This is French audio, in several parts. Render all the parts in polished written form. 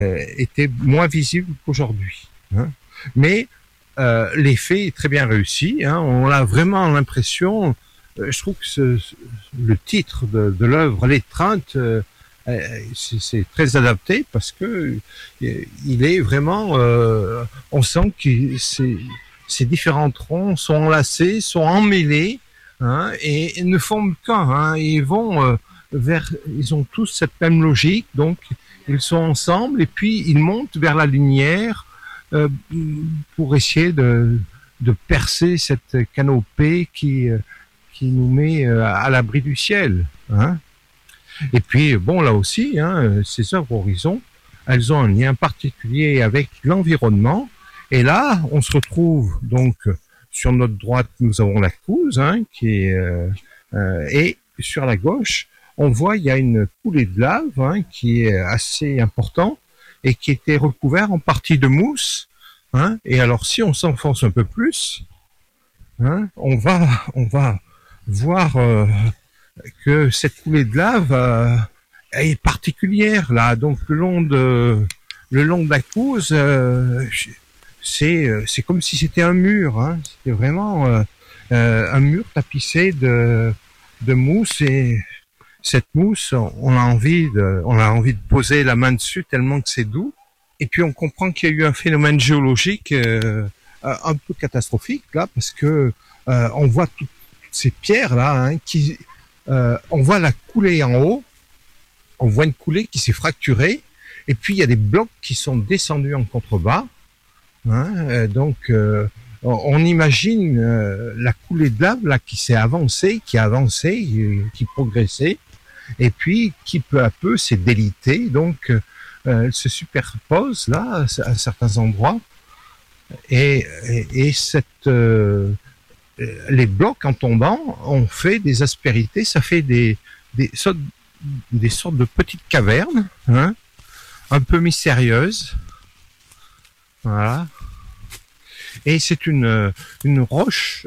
était moins visible qu'aujourd'hui. Hein. Mais l'effet est très bien réussi. Hein. On a vraiment l'impression. Je trouve que le titre de l'œuvre, L'étreinte, c'est très adapté parce que il est vraiment. On sent que ces différents troncs sont enlacés, sont emmêlés, hein, et ne forment qu'un. Hein, ils vont ils ont tous cette même logique, donc ils sont ensemble et puis ils montent vers la lumière pour essayer de percer cette canopée qui nous met à l'abri du ciel. Hein. Et puis, bon, là aussi, hein, ces œuvres Horizon, elles ont un lien particulier avec l'environnement. Et là, on se retrouve donc sur notre droite, nous avons la Couze, hein, et sur la gauche, on voit il y a une coulée de lave, hein, qui est assez importante et qui était recouverte en partie de mousse. Hein. Et alors, si on s'enfonce un peu plus, hein, on va voir que cette coulée de lave est particulière là. Donc le long de la Couze, c'est comme si c'était un mur. Hein. C'était vraiment un mur tapissé de mousse, et cette mousse, on a envie de poser la main dessus tellement que c'est doux. Et puis on comprend qu'il y a eu un phénomène géologique un peu catastrophique là, parce que on voit toutes ces pierres là, hein, on voit la coulée en haut, on voit une coulée qui s'est fracturée, et puis il y a des blocs qui sont descendus en contrebas. Hein, donc on imagine la coulée de lave là qui a avancé, qui progressait, et puis qui peu à peu s'est délitée. Donc elle se superpose là à certains endroits, et les blocs en tombant ont fait des aspérités, ça fait des sortes de petites cavernes, hein, un peu mystérieuses. Voilà. Et c'est une roche,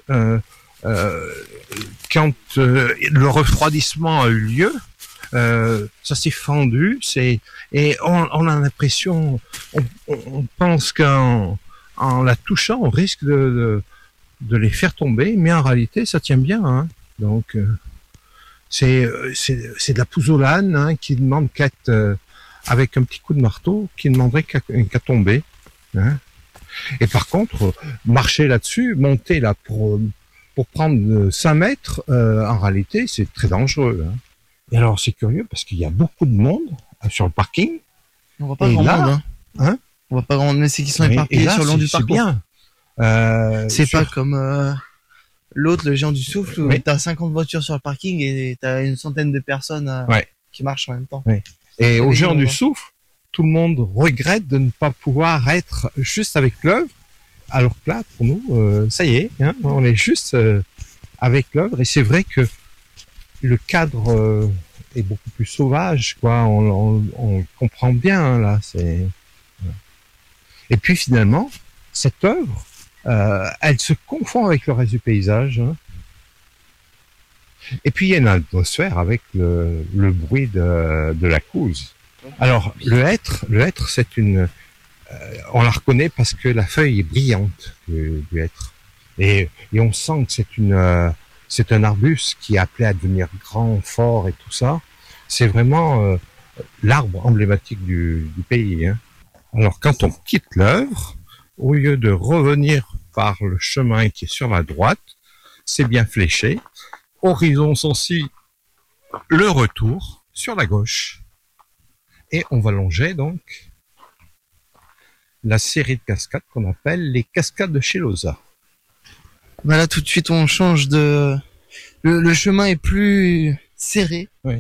quand le refroidissement a eu lieu, ça s'est fendu, et on a l'impression, on pense qu'en la touchant, on risque de les faire tomber, mais en réalité, ça tient bien. Hein. Donc, c'est de la pouzzolane, hein, qui demande qu'à être, avec un petit coup de marteau, qui demanderait qu'à tomber. Hein. Et par contre, marcher là-dessus, monter là pour prendre 5 mètres, en réalité, c'est très dangereux. Hein. Et alors, c'est curieux parce qu'il y a beaucoup de monde sur le parking. On voit pas grand monde. Hein. Hein, on voit pas grand monde, mais c'est qu'ils sont éparpillés sur le long du parcours. C'est bien. C'est pas comme l'autre, le géant du souffle, où t'as 50 voitures sur le parking et t'as une centaine de personnes qui marchent en même temps. Ouais. Et au géant du souffle, tout le monde regrette de ne pas pouvoir être juste avec l'œuvre, alors que là, pour nous, ça y est, hein, on est juste avec l'œuvre, et c'est vrai que le cadre est beaucoup plus sauvage, quoi. On comprend bien, hein, là. Et puis finalement, cette œuvre, elle se confond avec le reste du paysage. Hein. Et puis il y a une atmosphère avec le bruit de la Couze. Alors le hêtre, c'est on la reconnaît parce que la feuille est brillante du hêtre, et on sent que c'est un arbuste qui est appelé à devenir grand, fort et tout ça. C'est vraiment l'arbre emblématique du pays. Hein. Alors quand on quitte l'œuvre, au lieu de revenir par le chemin qui est sur la droite, c'est bien fléché. Horizon Sancy, le retour sur la gauche. Et on va longer donc la série de cascades qu'on appelle les cascades de Chelosa. Bah là, tout de suite, on change de... Le chemin est plus serré. Oui.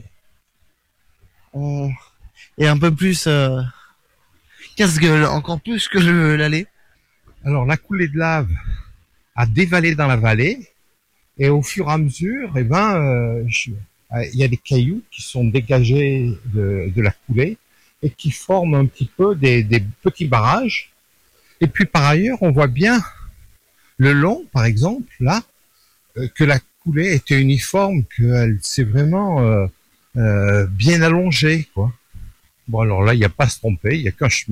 Et un peu plus casse-gueule, encore plus que l'allée. Alors, la coulée de lave a dévalé dans la vallée, et au fur et à mesure, il y a des cailloux qui sont dégagés de la coulée et qui forment un petit peu des petits barrages. Et puis par ailleurs, on voit bien le long, par exemple, là, que la coulée était uniforme, qu'elle s'est vraiment bien allongée, quoi. Bon, alors là, il n'y a pas à se tromper, il n'y a qu'un chemin.